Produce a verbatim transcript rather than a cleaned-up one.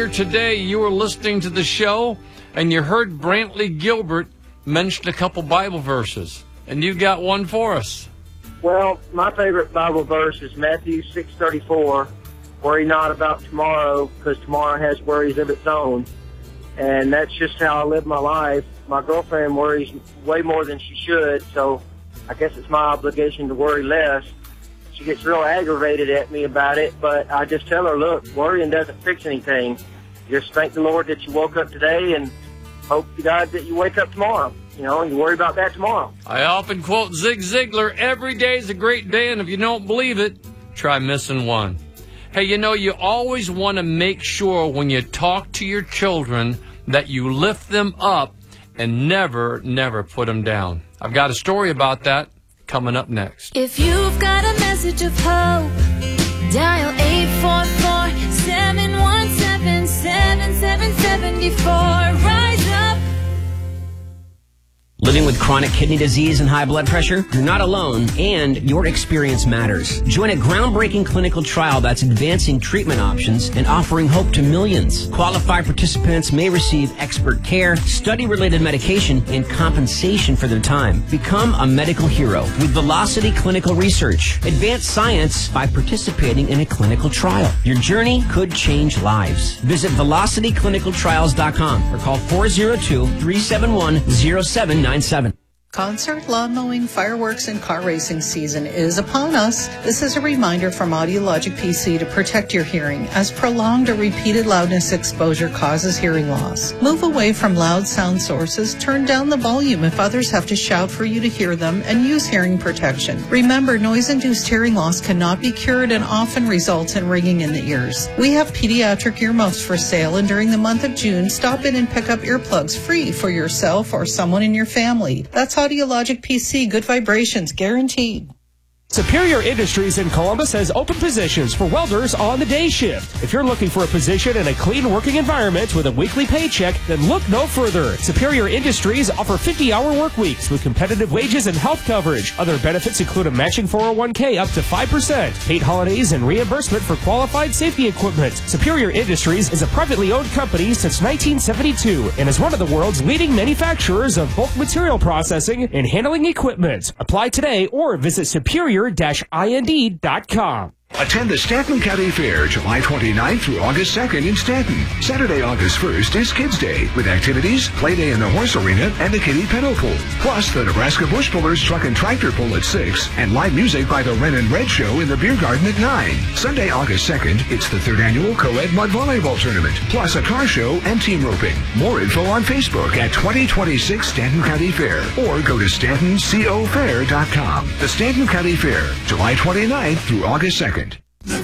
earlier today you were listening to the show and you heard Brantley Gilbert mention a couple Bible verses, and you got one for us. Well, my favorite Bible verse is Matthew six thirty-four, worry not about tomorrow, because tomorrow has worries of its own. And that's just how I live my life. My girlfriend worries way more than she should, so I guess it's my obligation to worry less. She gets real aggravated at me about it, but I just tell her, look, worrying doesn't fix anything. Just thank the Lord that you woke up today and hope to God that you wake up tomorrow. You know, and you worry about that tomorrow. I often quote Zig Ziglar, every day is a great day, and if you don't believe it, try missing one. Hey, you know, you always want to make sure when you talk to your children that you lift them up and never, never put them down. I've got a story about that coming up next. If you've got a message of hope, dial eight four four, seven one seven, seven seven seven four. Rise up. Living with chronic kidney disease and high blood pressure? You're not alone, and your experience matters. Join a groundbreaking clinical trial that's advancing treatment options and offering hope to millions. Qualified participants may receive expert care, study-related medication, and compensation for their time. Become a medical hero with Velocity Clinical Research. Advance science by participating in a clinical trial. Your journey could change lives. Visit velocity clinical trials dot com or call four oh two, three seven one, oh seven nine seven. Concert, lawn mowing, fireworks, and car racing season is upon us. This is a reminder from Audiologic P C to protect your hearing, as prolonged or repeated loudness exposure causes hearing loss. Move away from loud sound sources, turn down the volume if others have to shout for you to hear them, and use hearing protection. Remember, noise-induced hearing loss cannot be cured and often results in ringing in the ears. We have pediatric earmuffs for sale, and during the month of June, stop in and pick up earplugs free for yourself or someone in your family. That's Audiologic P C, good vibrations guaranteed. Superior Industries in Columbus has open positions for welders on the day shift. If you're looking for a position in a clean working environment with a weekly paycheck, then look no further. Superior Industries offer fifty-hour work weeks with competitive wages and health coverage. Other benefits include a matching four oh one k up to five percent, paid holidays, and reimbursement for qualified safety equipment. Superior Industries is a privately owned company since nineteen seventy-two and is one of the world's leading manufacturers of bulk material processing and handling equipment. Apply today or visit superior dash ind dot com. Attend the Stanton County Fair July twenty-ninth through August second in Stanton. Saturday, August first is Kids Day with activities, play day in the horse arena, and the kiddie pedal pool. Plus, the Nebraska Bush Pullers Truck and Tractor Pull at six, and live music by the Ren and Red Show in the Beer Garden at nine. Sunday, August second, it's the third annual Co-Ed Mud Volleyball Tournament, plus a car show and team roping. More info on Facebook at twenty twenty-six Stanton County Fair, or go to stanton co fair dot com. The Stanton County Fair, July twenty-ninth through August second.